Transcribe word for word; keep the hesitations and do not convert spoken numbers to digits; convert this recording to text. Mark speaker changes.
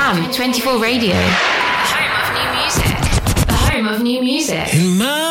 Speaker 1: Jam twenty-four Radio. The home of new music. The home of new music.